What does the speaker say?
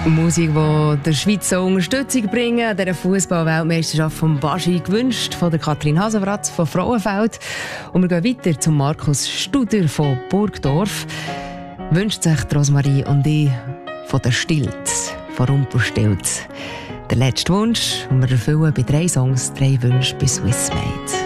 Musik, die der Schweiz so Unterstützung bringen, an dieser Fußball-Weltmeisterschaft von Baschi gewünscht, von der Kathrin Hasenbratz von Frauenfeld. Und wir gehen weiter zum Markus Studer von Burgdorf. Wünscht sich Rosmarie und ich von der Stilz, von Rumpelstilz. Der letzte Wunsch, und wir erfüllen bei 3 Songs 3 Wünsche bei Swissmade.